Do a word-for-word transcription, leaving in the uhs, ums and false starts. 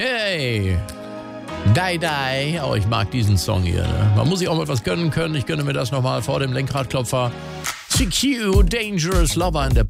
Hey! Die, die. Oh, ich mag diesen Song hier. Ne? Man muss sich auch mal was gönnen können. Ich gönne mir das nochmal vor dem Lenkradklopfer. C Q, Dangerous Lover in der